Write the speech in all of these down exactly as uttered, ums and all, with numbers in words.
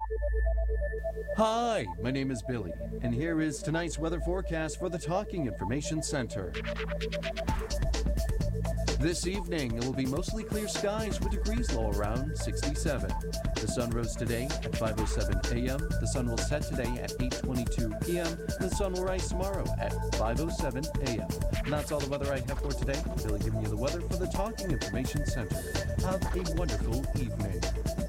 Hi, my name is Billy, and here is tonight's weather forecast for the Talking Information Center. This evening, it will be mostly clear skies with degrees low around sixty-seven. The sun rose today at five oh seven a m The sun will set today at eight twenty-two p m The sun will rise tomorrow at five oh seven a m And that's all the weather I have for today. Billy giving you the weather for the Talking Information Center. Have a wonderful evening.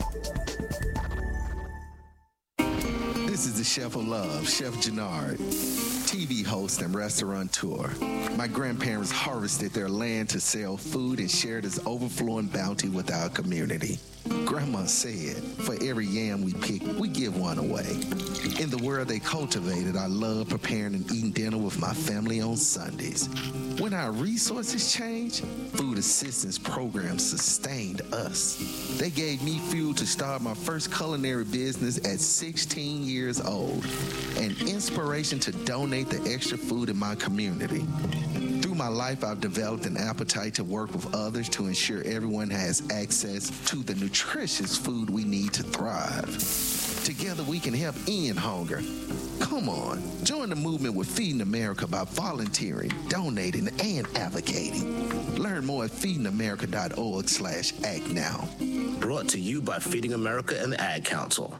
This is the Chef of Love, Chef Jannard, T V host and restaurateur. My grandparents harvested their land to sell food and share this overflowing bounty with our community. Grandma said, for every yam we pick, we give one away. In the world they cultivated, I love preparing and eating dinner with my family on Sundays. When our resources changed, food assistance programs sustained us. They gave me fuel to start my first culinary business at sixteen years old, and inspiration to donate the extra food in my community. Through my life, I've developed an appetite to work with others to ensure everyone has access to the nutritious food we need to thrive. Together, we can help end hunger. Come on, join the movement with Feeding America by volunteering, donating, and advocating. Learn more at feeding america dot org slash act now. Brought to you by Feeding America and the Ad Council.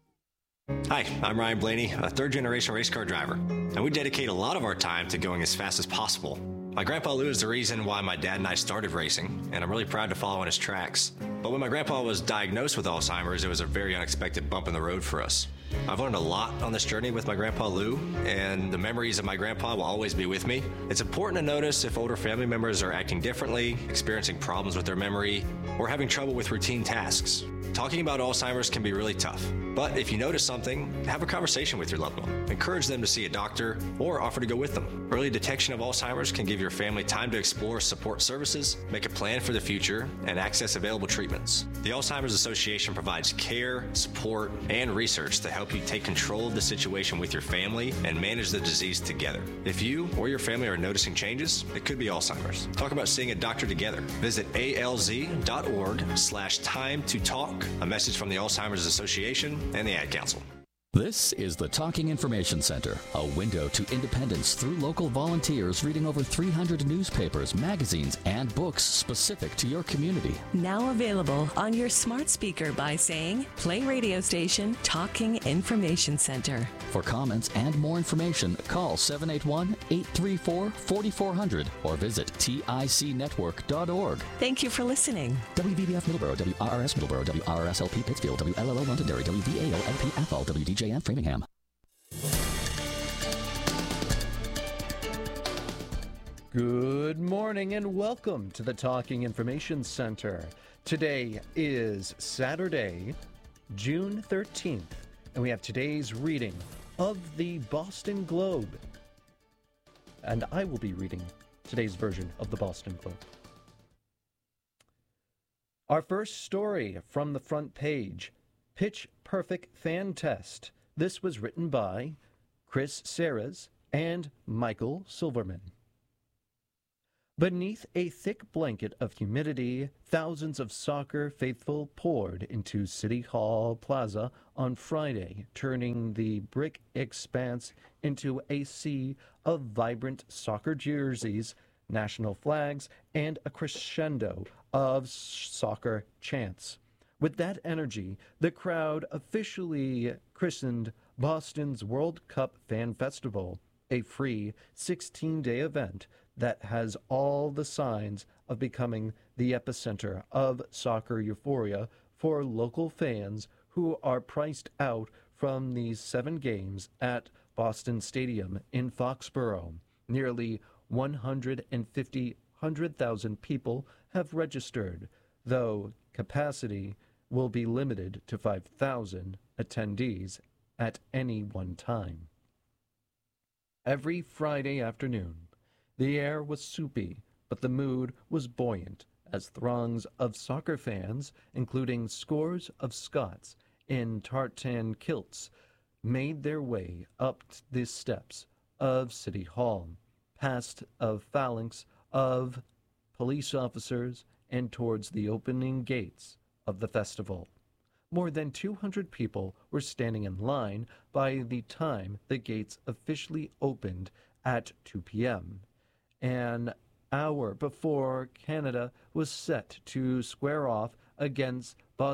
Hi, I'm Ryan Blaney, a third-generation race car driver, and we dedicate a lot of our time to going as fast as possible. My grandpa Lou is the reason why my dad and I started racing, and I'm really proud to follow in his tracks. But when my grandpa was diagnosed with Alzheimer's, it was a very unexpected bump in the road for us. I've learned a lot on this journey with my grandpa Lou, and the memories of my grandpa will always be with me. It's important to notice if older family members are acting differently, experiencing problems with their memory, or having trouble with routine tasks. Talking about Alzheimer's can be really tough, but if you notice something, have a conversation with your loved one. Encourage them to see a doctor or offer to go with them. Early detection of Alzheimer's can give your family time to explore support services, make a plan for the future, and access available treatments. The Alzheimer's Association provides care, support, and research to help you take control of the situation with your family and manage the disease together. If you or your family are noticing changes, it could be Alzheimer's. Talk about seeing a doctor together. Visit A L Z dot org slash time to talk. A message from the Alzheimer's Association and the Ad Council. This is the Talking Information Center, a window to independence through local volunteers reading over three hundred newspapers, magazines, and books specific to your community. Now available on your smart speaker by saying, play radio station Talking Information Center. For comments and more information, call seven eight one, eight three four, four four zero zero or visit tic network dot org. Thank you for listening. W V B F Middleborough, W R R S Middleborough, W R R S L P Pittsfield, W L L O Londonderry, W V A O L P Athol, W D J M Framingham. Good morning and welcome to the Talking Information Center. Today is Saturday, June thirteenth, and we have today's reading of the Boston Globe. And I will be reading today's version of the Boston Globe. Our first story from the front page, Pitch Perfect Fan Test. This was written by Chris Serres and Michael Silverman. Beneath a thick blanket of humidity, thousands of soccer faithful poured into City Hall Plaza on Friday, turning the brick expanse into a sea of vibrant soccer jerseys, national flags, and a crescendo of soccer chants. With that energy, the crowd officially christened Boston's World Cup Fan Festival, a free sixteen-day event that has all the signs of becoming the epicenter of soccer euphoria for local fans who are priced out from these seven games at Boston Stadium in Foxborough. Nearly one hundred fifty thousand people have registered, though capacity will be limited to five thousand attendees at any one time. Every Friday afternoon, the air was soupy, but the mood was buoyant as throngs of soccer fans, including scores of Scots in tartan kilts, made their way up the steps of City Hall, past a phalanx of police officers, and towards the opening gates of the festival. More than two hundred people were standing in line by the time the gates officially opened at two p.m. An hour before Canada was set to square off against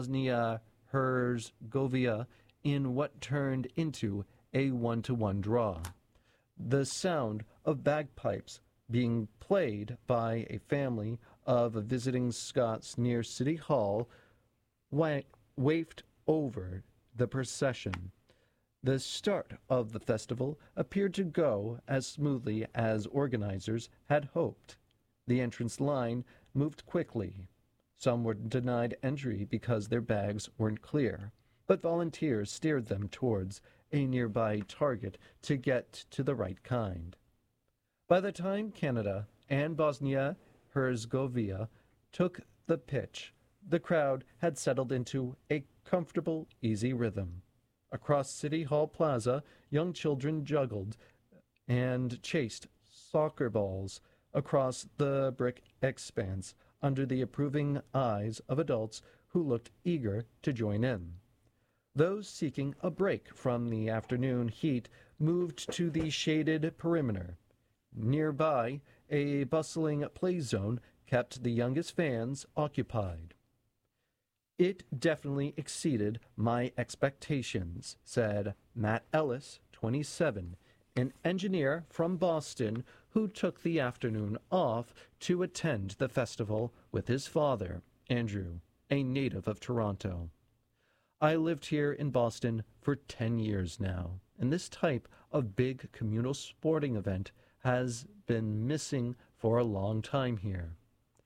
Bosnia-Herzegovina in what turned into a one-to-one draw. The sound of bagpipes being played by a family of visiting Scots near City Hall wa- wafted over the procession. The start of the festival appeared to go as smoothly as organizers had hoped. The entrance line moved quickly. Some were denied entry because their bags weren't clear, but volunteers steered them towards a nearby target to get to the right kind. By the time Canada and Bosnia-Herzegovina took the pitch, the crowd had settled into a comfortable, easy rhythm. Across City Hall Plaza, young children juggled and chased soccer balls across the brick expanse under the approving eyes of adults who looked eager to join in. Those seeking a break from the afternoon heat moved to the shaded perimeter. Nearby, a bustling play zone kept the youngest fans occupied. It definitely exceeded my expectations, said Matt Ellis, twenty-seven, an engineer from Boston who took the afternoon off to attend the festival with his father, Andrew, a native of Toronto. I lived here in Boston for ten years now, and this type of big communal sporting event has been missing for a long time here.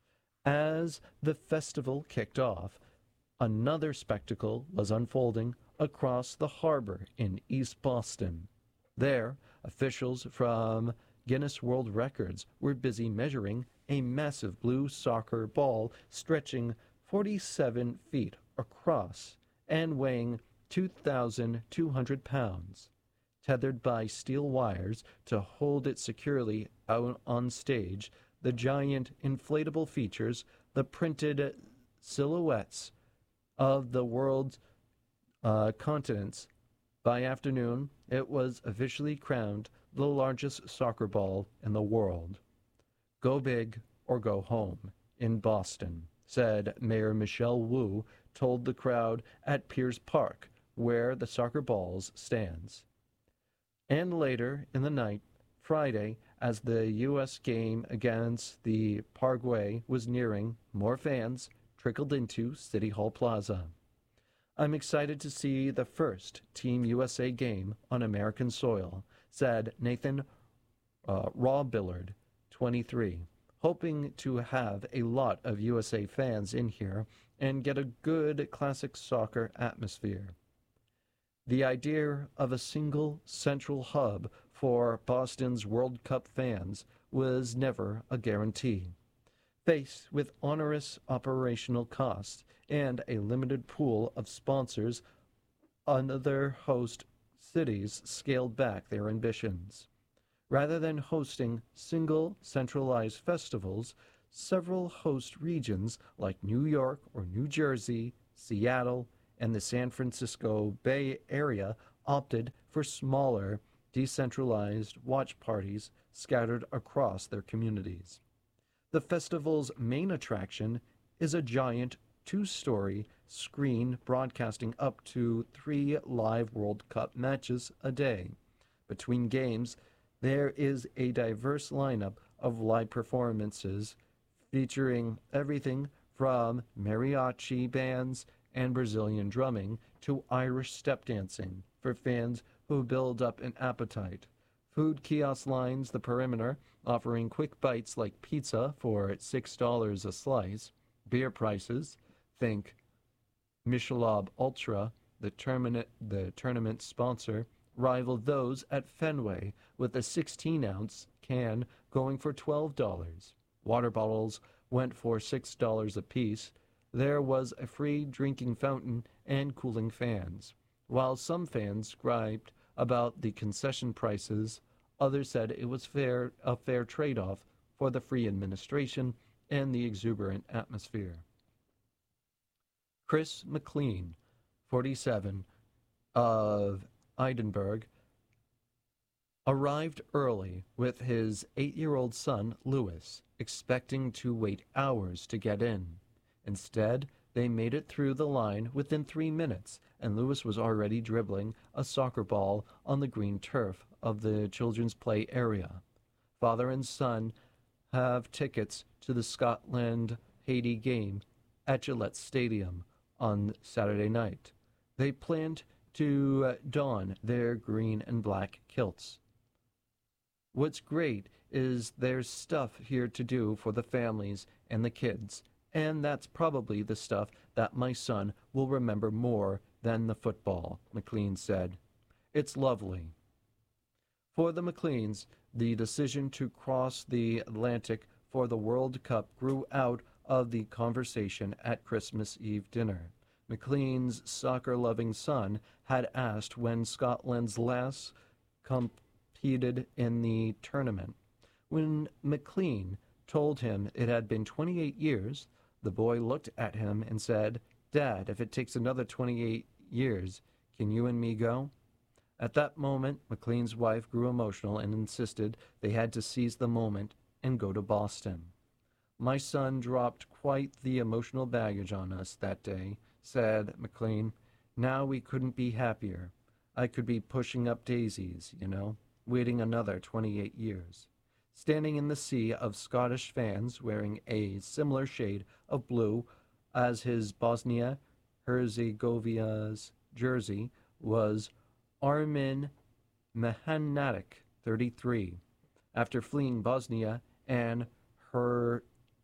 As the festival kicked off, another spectacle was unfolding across the harbor in East Boston. There, officials from Guinness World Records were busy measuring a massive blue soccer ball stretching forty-seven feet across and weighing two thousand two hundred pounds. Tethered by steel wires to hold it securely out on stage, the giant inflatable features the printed silhouettes of the world's uh, continents. By afternoon, it was officially crowned the largest soccer ball in the world. Go big or go home in Boston, said Mayor Michelle Wu told the crowd at Piers Park, where the soccer balls stands. And later in the night, Friday, as the U S game against the Paraguay was nearing, more fans trickled into City Hall Plaza. I'm excited to see the first Team U S A game on American soil, said Nathan uh, Rawbillard, twenty-three, hoping to have a lot of U S A fans in here and get a good classic soccer atmosphere. The idea of a single central hub for Boston's World Cup fans was never a guarantee. Faced with onerous operational costs and a limited pool of sponsors, other host cities scaled back their ambitions. Rather than hosting single centralized festivals, several host regions like New York or New Jersey, Seattle, and the San Francisco Bay Area opted for smaller, decentralized watch parties scattered across their communities. The festival's main attraction is a giant two-story screen broadcasting up to three live World Cup matches a day. Between games, there is a diverse lineup of live performances featuring everything from mariachi bands and Brazilian drumming to Irish step dancing for fans who build up an appetite. Food kiosk lines the perimeter, offering quick bites like pizza for six dollars a slice. Beer prices, think Michelob Ultra, the tournament, the tournament sponsor, rival those at Fenway, with a sixteen-ounce can going for twelve dollars. Water bottles went for six dollars apiece. There was a free drinking fountain and cooling fans. While some fans griped about the concession prices, others said it was fair, a fair trade-off for the free administration and the exuberant atmosphere. Chris McLean, forty-seven, of Edinburgh, arrived early with his eight-year-old son, Lewis, expecting to wait hours to get in. Instead, they made it through the line within three minutes, and Lewis was already dribbling a soccer ball on the green turf of the children's play area. Father and son have tickets to the Scotland-Haiti game at Gillette Stadium on Saturday night. They planned to don their green and black kilts. What's great is there's stuff here to do for the families and the kids, and that's probably the stuff that my son will remember more than the football, McLean said. It's lovely. For the McLeans, the decision to cross the Atlantic for the World Cup grew out of the conversation at Christmas Eve dinner. McLean's soccer-loving son had asked when Scotland's last competed in the tournament. When McLean told him it had been twenty-eight years, the boy looked at him and said, "Dad, if it takes another twenty-eight years, can you and me go?" At that moment, McLean's wife grew emotional and insisted they had to seize the moment and go to Boston. "My son dropped quite the emotional baggage on us that day," said McLean. "Now we couldn't be happier. I could be pushing up daisies, you know, waiting another twenty-eight years." Standing in the sea of Scottish fans wearing a similar shade of blue as his Bosnia-Herzegovina's jersey was Armin Mahanatic, thirty-three. After fleeing Bosnia and Her-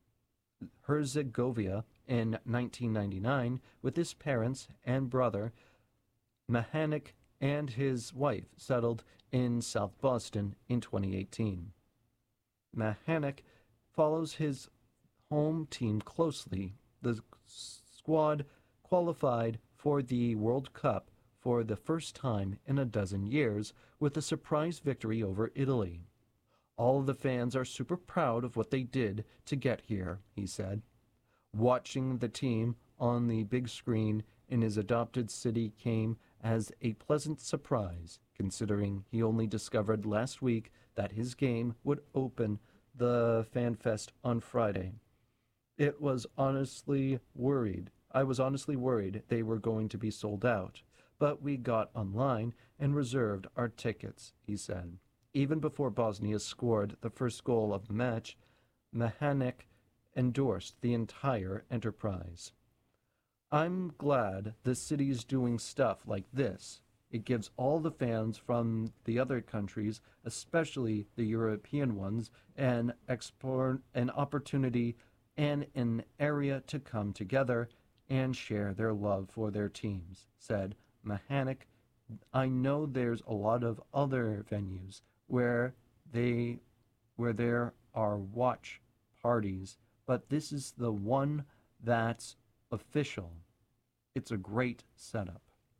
Herzegovina in nineteen ninety-nine with his parents and brother, Mahanac and his wife settled in South Boston in twenty eighteen. Mahanac follows his home team closely. The squad qualified for the World Cup for the first time in a dozen years with a surprise victory over Italy. "All of the fans are super proud of what they did to get here," he said. Watching the team on the big screen in his adopted city came as a pleasant surprise, considering he only discovered last week that his game would open the FanFest on Friday. It was honestly worried. I was honestly worried they were going to be sold out, but we got online and reserved our tickets, he said. Even before Bosnia scored the first goal of the match, Mahanac endorsed the entire enterprise. "I'm glad the city's doing stuff like this. It gives all the fans from the other countries, especially the European ones, an, explore, an opportunity and an area to come together and share their love for their teams," said Mahanac. "I know there's a lot of other venues where they where there are watch parties, but this is the one that's official. It's a great setup."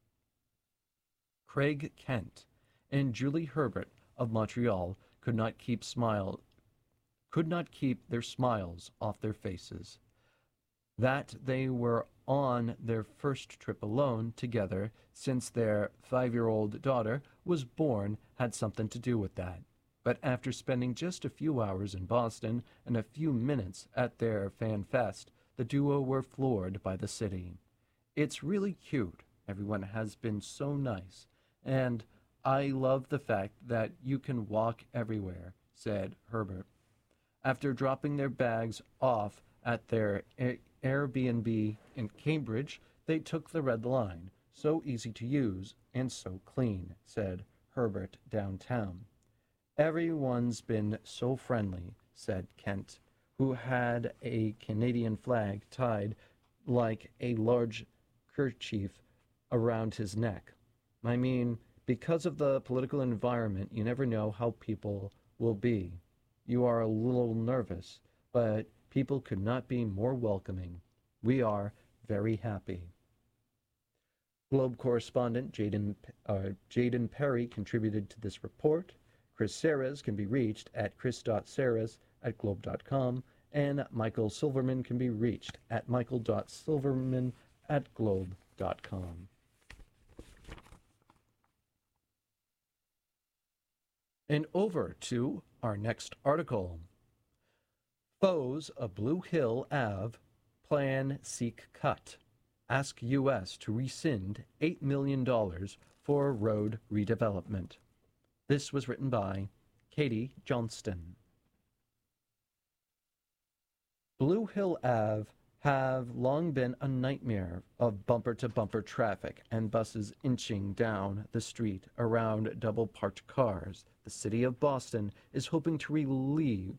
Craig Kent and Julie Herbert of Montreal could not keep smile could not keep their smiles off their faces. That they were on their first trip alone together since their five-year-old daughter was born had something to do with that. But after spending just a few hours in Boston and a few minutes at their fan fest, the duo were floored by the city. "It's really cute. Everyone has been so nice. And I love the fact that you can walk everywhere," said Herbert. After dropping their bags off at their Airbnb in Cambridge, they took the Red Line. "So easy to use and so clean," said Herbert downtown. "Everyone's been so friendly," said Kent, who had a Canadian flag tied like a large kerchief around his neck. "I mean, because of the political environment, you never know how people will be. You are a little nervous, but people could not be more welcoming. We are very happy." Globe correspondent Jaden, uh, Jaden Perry contributed to this report. Chris Serres can be reached at chris dot serres at globe dot com, and Michael Silverman can be reached at michael dot silverman at globe dot com. And over to our next article. Foes of Blue Hill Avenue plan seek cut. Ask U S to rescind eight million dollars for road redevelopment. This was written by Katie Johnston. Blue Hill Avenue have long been a nightmare of bumper-to-bumper traffic and buses inching down the street around double-parked cars. The city of Boston is hoping to relieve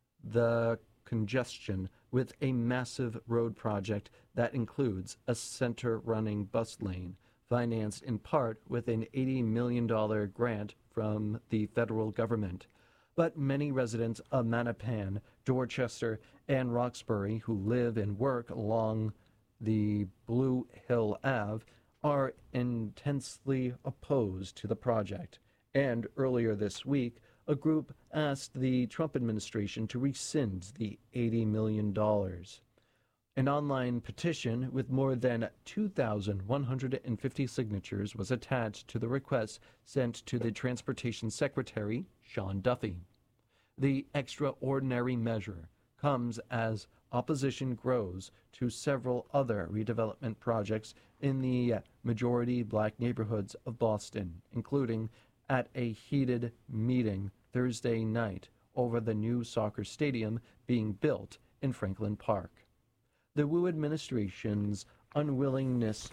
the congestion with a massive road project that includes a center-running bus lane, financed in part with an eighty million dollars grant from the federal government. But many residents of Mattapan, Dorchester, and Roxbury who live and work along the Blue Hill Avenue are intensely opposed to the project. And earlier this week, a group asked the Trump administration to rescind the eighty million dollars. An online petition with more than two thousand one hundred fifty signatures was attached to the request sent to the Transportation Secretary, Sean Duffy. The extraordinary measure comes as opposition grows to several other redevelopment projects in the majority black neighborhoods of Boston, including at a heated meeting Thursday night over the new soccer stadium being built in Franklin Park. The Wu administration's unwillingness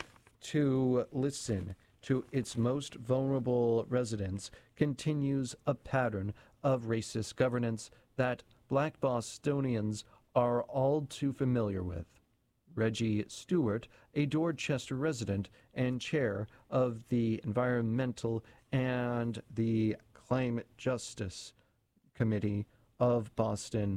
to listen to its most vulnerable residents continues a pattern of racist governance that black Bostonians are all too familiar with. Reggie Stewart, a Dorchester resident and chair of the Environmental and the Climate Justice Committee of Boston,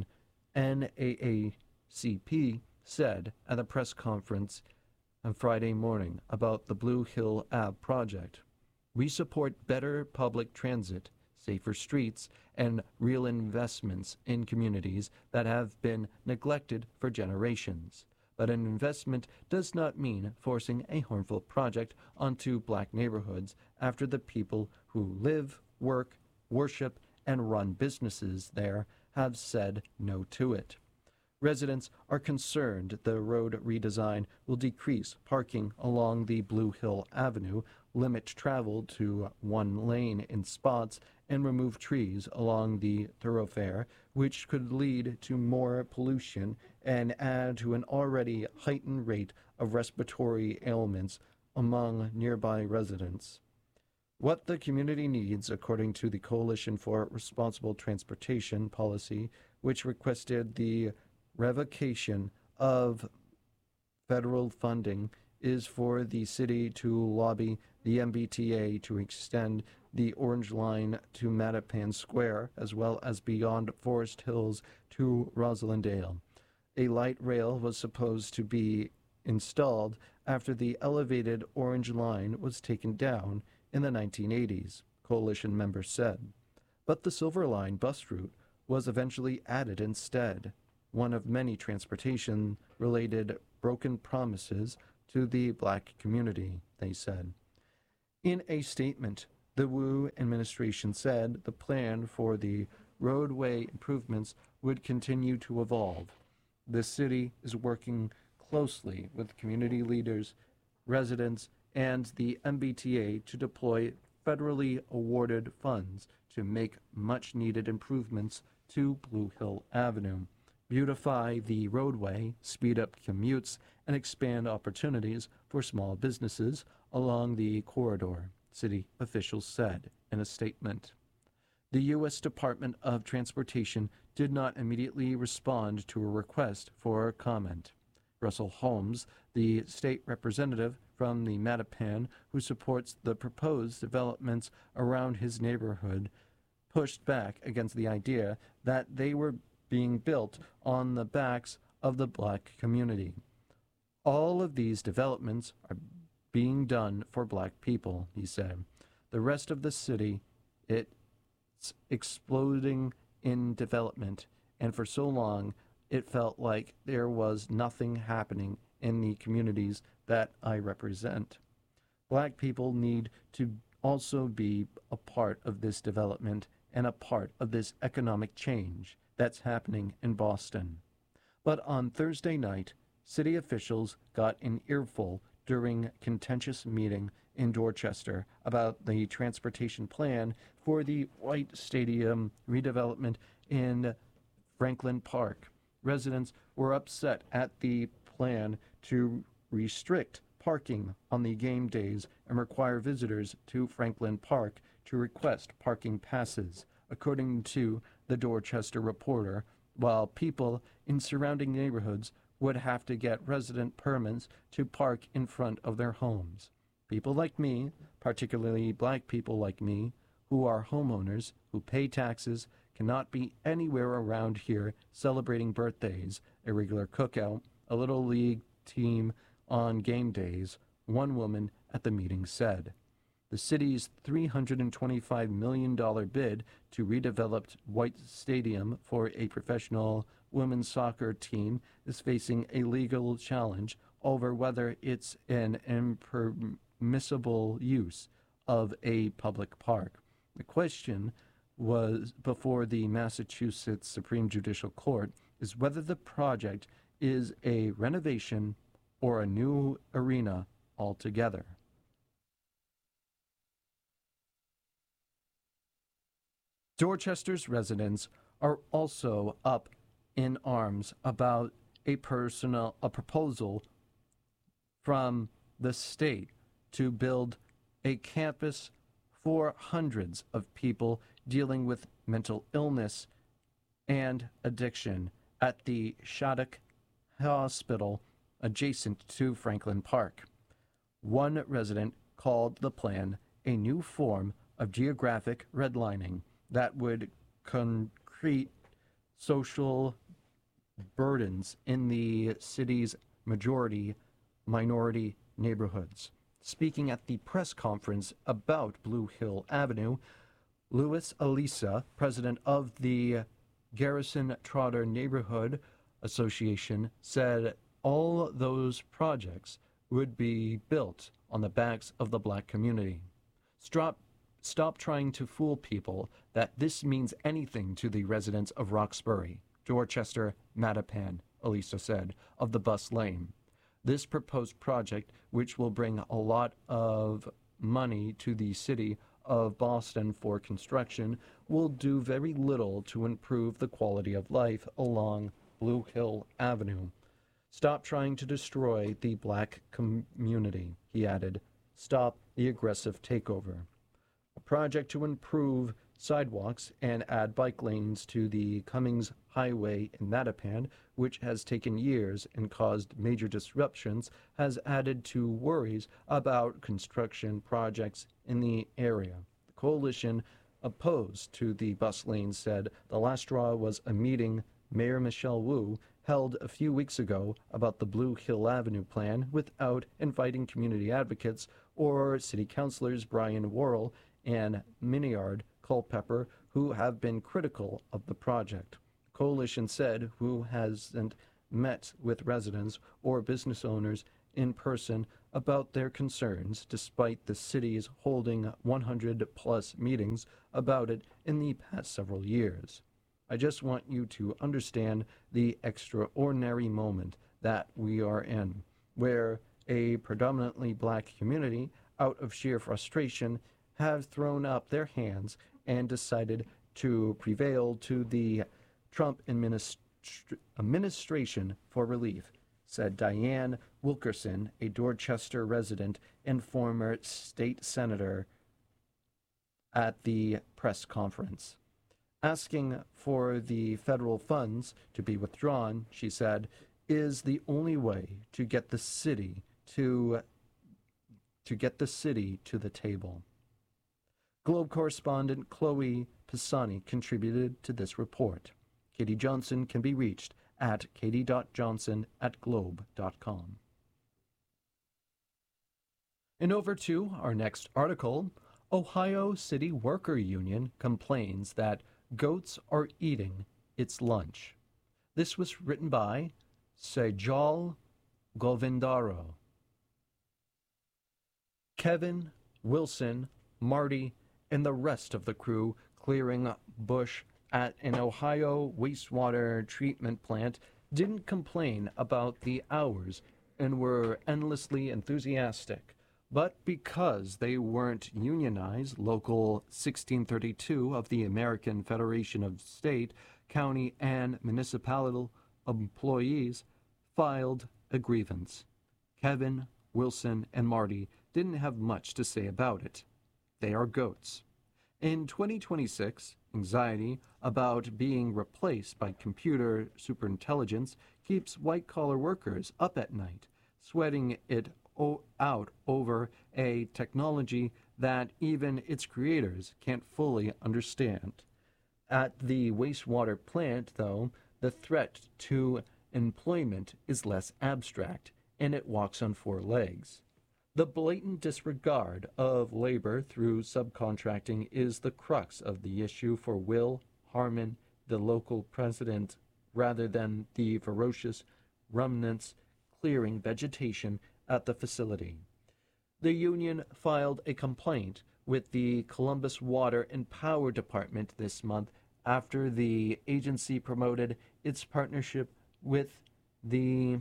N A A C P, said at a press conference on Friday morning about the Blue Hill Avenue project. We support better public transit, safer streets, and real investments in communities that have been neglected for generations. But an investment does not mean forcing a harmful project onto black neighborhoods after the people who live, work, worship, and run businesses there have said no to it. Residents are concerned the road redesign will decrease parking along the Blue Hill Avenue, limit travel to one lane in spots, and remove trees along the thoroughfare, which could lead to more pollution and add to an already heightened rate of respiratory ailments among nearby residents. What the community needs, according to the Coalition for Responsible Transportation Policy, which requested the revocation of federal funding, is for the city to lobby the M B T A to extend the Orange Line to Mattapan Square, as well as beyond Forest Hills to Roslindale. A light rail was supposed to be installed after the elevated Orange Line was taken down in the nineteen eighties, coalition members said. But the Silver Line bus route was eventually added instead, one of many transportation-related broken promises to the black community, they said. In a statement, the Wu administration said the plan for the roadway improvements would continue to evolve. The city is working closely with community leaders, residents, and the M B T A to deploy federally awarded funds to make much-needed improvements to Blue Hill Avenue, beautify the roadway, speed up commutes, and expand opportunities for small businesses along the corridor, city officials said in a statement. The U S Department of Transportation did not immediately respond to a request for comment. Russell Holmes, the state representative from the Mattapan who supports the proposed developments around his neighborhood, pushed back against the idea that they were being built on the backs of the black community. All of these developments are being done for black people, he said. The rest of the city, it's exploding in development, and for so long it felt like there was nothing happening in the communities that I represent. Black people need to also be a part of this development and a part of this economic change that's happening in Boston. But on Thursday night, city officials got an earful during a contentious meeting in Dorchester about the transportation plan for the White Stadium redevelopment in Franklin Park. Residents were upset at the plan to restrict parking on the game days and require visitors to Franklin Park to request parking passes, according to the Dorchester Reporter, while people in surrounding neighborhoods would have to get resident permits to park in front of their homes. People like me, particularly black people like me, who are homeowners, who pay taxes, cannot be anywhere around here celebrating birthdays, a regular cookout, a little league team on game days, one woman at the meeting said. The city's three hundred twenty-five million dollars bid to redevelop White Stadium for a professional women's soccer team is facing a legal challenge over whether it's an impermissible use of a public park. The question was before the Massachusetts Supreme Judicial Court is whether the project is a renovation or a new arena altogether. Dorchester's residents are also up in arms about a personal a proposal from the state to build a campus for hundreds of people dealing with mental illness and addiction at the Shattuck Hospital adjacent to Franklin Park. One resident called the plan a new form of geographic redlining that would concrete social burdens in the city's majority minority neighborhoods. Speaking at the press conference about Blue Hill Avenue, Louis Alisa, president of the Garrison Trotter Neighborhood Association, said all those projects would be built on the backs of the black community. Stop, stop trying to fool people that this means anything to the residents of Roxbury, Dorchester, Mattapan, Alisa said, of the bus lane. This proposed project, which will bring a lot of money to the city of Boston for construction, will do very little to improve the quality of life along Blue Hill Avenue. Stop trying to destroy the black community, he added. Stop the aggressive takeover. A project to improve sidewalks and add bike lanes to the Cummings Highway in Mattapan, which has taken years and caused major disruptions, has added to worries about construction projects in the area. The coalition opposed to the bus lanes said the last straw was a meeting Mayor Michelle Wu held a few weeks ago about the Blue Hill Avenue plan without inviting community advocates or city councilors Brian Worrell and Miniard Culpepper, who have been critical of the project. The coalition said Wu hasn't met with residents or business owners in person about their concerns, despite the city's holding one hundred plus meetings about it in the past several years. I just want you to understand the extraordinary moment that we are in, where a predominantly black community, out of sheer frustration, have thrown up their hands and decided to prevail to the Trump administ- administration for relief, said Diane Wilkerson, a Dorchester resident and former state senator, at the press conference. Asking for the federal funds to be withdrawn, she said, is the only way to get the city to to get the city to the table. Globe correspondent Chloe Pisani contributed to this report. Katie Johnson can be reached at katie dot johnson at globe dot com. And over to our next article. Ohio City Worker Union complains that goats are eating its lunch. This was written by Sejal Govindaro. Kevin, Wilson, Marty, and the rest of the crew clearing bush at an Ohio wastewater treatment plant didn't complain about the hours and were endlessly enthusiastic. But because they weren't unionized, Local sixteen thirty-two of the American Federation of State, County, and Municipal employees filed a grievance. Kevin, Wilson, and Marty didn't have much to say about it. They are goats. In twenty twenty-six, anxiety about being replaced by computer superintelligence keeps white-collar workers up at night, sweating it o- out over a technology that even its creators can't fully understand. At the wastewater plant, though, the threat to employment is less abstract, and it walks on four legs. The blatant disregard of labor through subcontracting is the crux of the issue for Will Harmon, the local president, rather than the ferocious remnants clearing vegetation at the facility. The union filed a complaint with the Columbus Water and Power Department this month after the agency promoted its partnership with the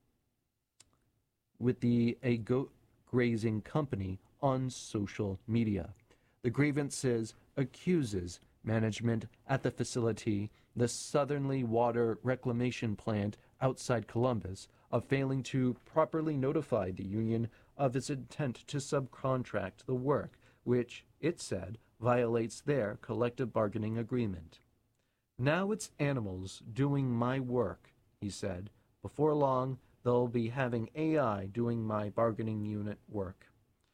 with the a goat grazing company on social media. The grievances accuses management at the facility, the Southerly Water Reclamation Plant outside Columbus, of failing to properly notify the union of its intent to subcontract the work, which, it said, violates their collective bargaining agreement. Now it's animals doing my work, he said. Before long, they'll be having A I doing my bargaining unit work.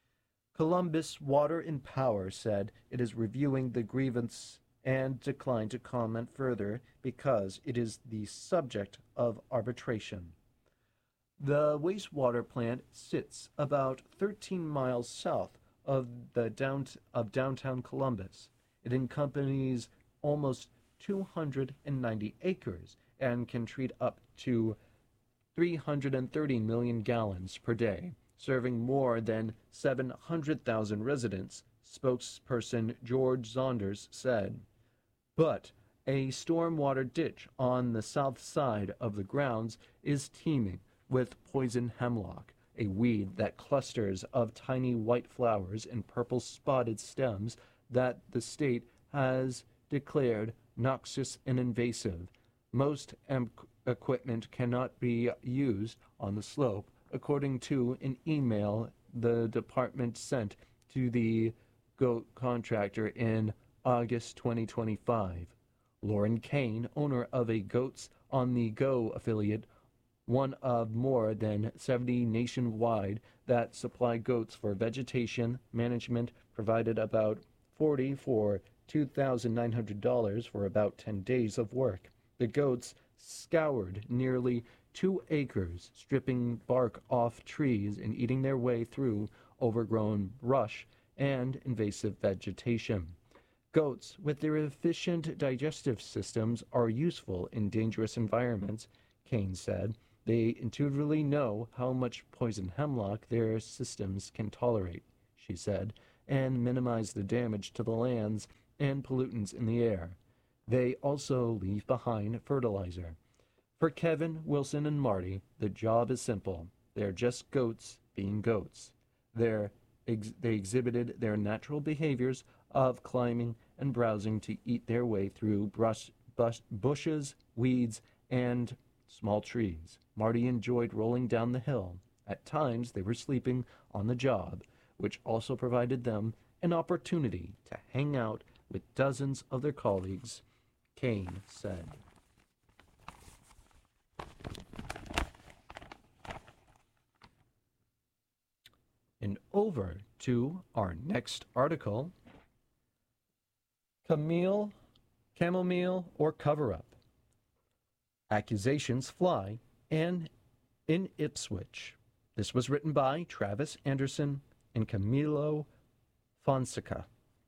Columbus Water and Power said it is reviewing the grievance and declined to comment further because it is the subject of arbitration. The wastewater plant sits about thirteen miles south of the down of downtown Columbus. It encompasses almost two hundred ninety acres and can treat up to three hundred thirty million gallons per day, serving more than seven hundred thousand residents, spokesperson George Saunders said. But a stormwater ditch on the south side of the grounds is teeming with poison hemlock, a weed that clusters of tiny white flowers and purple spotted stems that the state has declared noxious and invasive. Most em- equipment cannot be used on the slope, according to an email the department sent to the goat contractor in August twenty twenty-five. Lauren Kane, owner of a Goats on the Go affiliate, one of more than seventy nationwide that supply goats for vegetation management, provided about forty for two thousand nine hundred dollars for about ten days of work. The goats scoured nearly two acres, stripping bark off trees and eating their way through overgrown brush and invasive vegetation. Goats, with their efficient digestive systems, are useful in dangerous environments, Kane said. They intuitively know how much poison hemlock their systems can tolerate, she said, and minimize the damage to the lands and pollutants in the air. They also leave behind fertilizer. For Kevin, Wilson, and Marty, the job is simple. They're just goats being goats. They're ex- they exhibited their natural behaviors of climbing and browsing to eat their way through brush, bush, bushes, weeds, and small trees. Marty enjoyed rolling down the hill. At times, they were sleeping on the job, which also provided them an opportunity to hang out with dozens of their colleagues, Kane said. And over to our next article. Camille, chamomile, or cover-up. Accusations fly, and in Ipswich. This was written by Travis Anderson and Camilo Fonseca.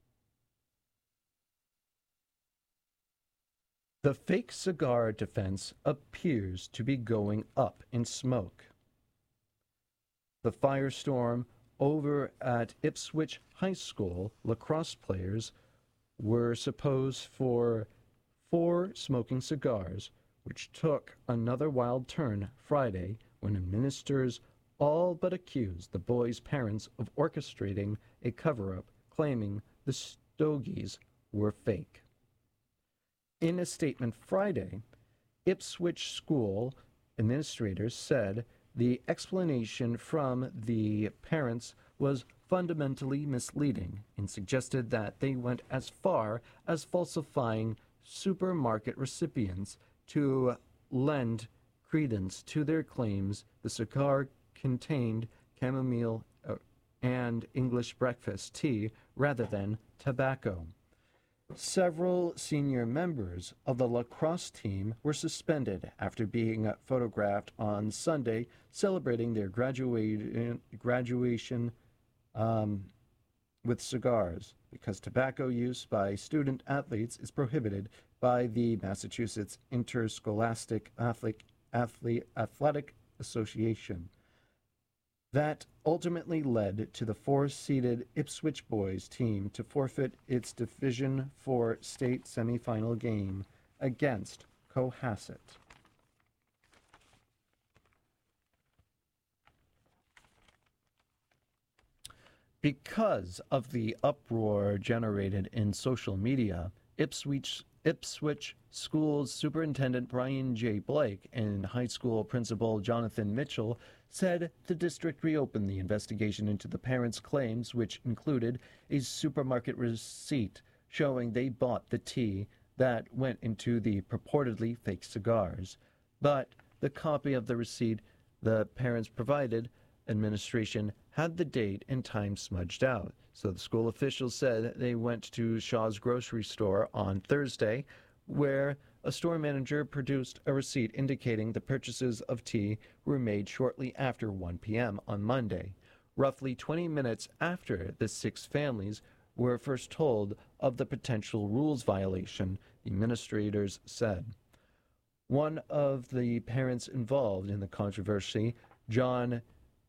The fake cigar defense appears to be going up in smoke. The firestorm over at Ipswich High School lacrosse players were supposed for four smoking cigars, which took another wild turn Friday when ministers all but accused the boys' parents of orchestrating a cover-up, claiming the stogies were fake. In a statement Friday, Ipswich School administrators said the explanation from the parents was fundamentally misleading and suggested that they went as far as falsifying supermarket recipients to lend credence to their claims the cigar contained chamomile uh, and English breakfast tea rather than tobacco. Several senior members of the lacrosse team were suspended after being photographed on Sunday celebrating their graduation, graduation um, with cigars because tobacco use by student athletes is prohibited by the Massachusetts Interscholastic Athlete, Athlete, Athletic Association. That ultimately led to the four-seeded Ipswich boys team to forfeit its Division four state semifinal game against Cohasset. Because of the uproar generated in social media, Ipswich Ipswich Schools Superintendent Brian J. Blake and high school principal Jonathan Mitchell said the district reopened the investigation into the parents' claims, which included a supermarket receipt showing they bought the tea that went into the purportedly fake cigars. But the copy of the receipt the parents provided administration had the date and time smudged out. So the school officials said they went to Shaw's grocery store on Thursday, where a store manager produced a receipt indicating the purchases of tea were made shortly after one p.m. on Monday, roughly twenty minutes after the six families were first told of the potential rules violation, the administrators said. One of the parents involved in the controversy, John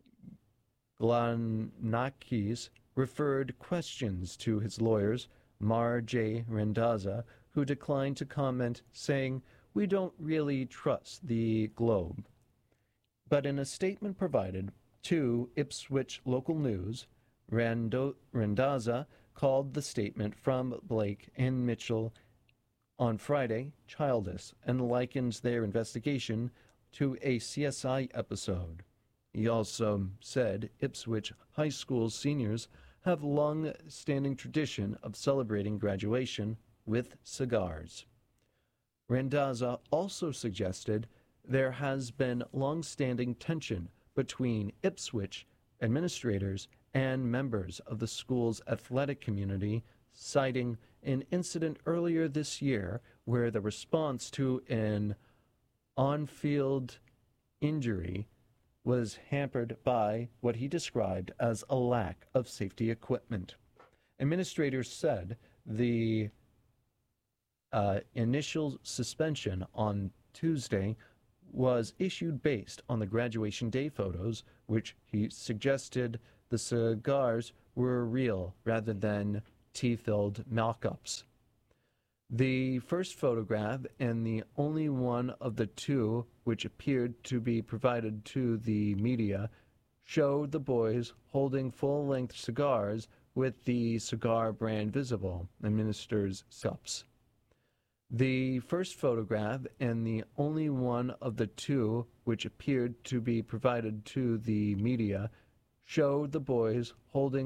Glanakis, referred questions to his lawyers, Mar J. Randazza, who declined to comment, saying, "We don't really trust the Globe." But in a statement provided to Ipswich Local News, Rando- Randazza called the statement from Blake and Mitchell on Friday childish and likened their investigation to a C S I episode. He also said Ipswich High School seniors have long-standing tradition of celebrating graduation with cigars. Randazza also suggested there has been long-standing tension between Ipswich administrators and members of the school's athletic community, citing an incident earlier this year where the response to an on-field injury was hampered by what he described as a lack of safety equipment. Administrators said the uh, initial suspension on Tuesday was issued based on the graduation day photos, which he suggested the cigars were real rather than tea-filled mock-ups. The first photograph, and the only one of the two which appeared to be provided to the media, showed the boys holding full-length cigars with the cigar brand visible, the minister's cups. The first photograph, and the only one of the two which appeared to be provided to the media, showed the boys holding